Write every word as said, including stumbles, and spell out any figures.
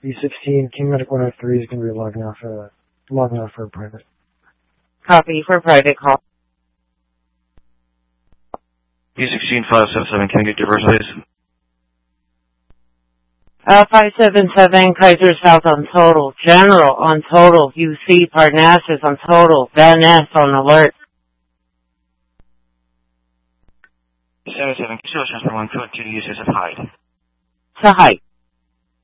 B sixteen, King Medic one oh three is going to be logging off, uh, logging off for a private. Copy for private call. B sixteen five seven seven, can I get diverse, please? Uh, five seven seven, Kaiser South on total. General on total. U C Parnassus on total. Van Ness on alert. seven seven, Kilo transfer one two to the users of Hyde. To height.